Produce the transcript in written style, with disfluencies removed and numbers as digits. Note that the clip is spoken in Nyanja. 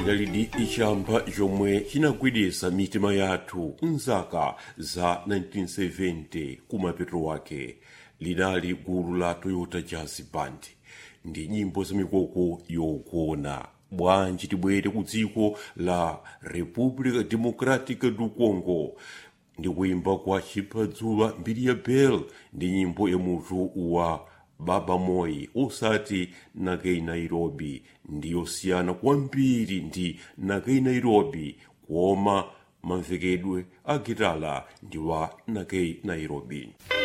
chinali ichamba chomwe chinagwedeza mitima yathu mzaka za 1970 kumapeto wake. Linali gulu la Toyota Jazz Band ndi nyimbo za mikoko yogona. Bwanji tibwere ku dziko la República Democrática do Congo ndi kuimba kwa Chipadzula mbiri ya Bell ndi nyimbo ya mutu wa Baba Moyi osati Nakei Nairobi, ndiyosiyana kwambiri ndi Nakei Nairobi, koma mamvekedwe a gitala ndi wa Nakei Nairobi.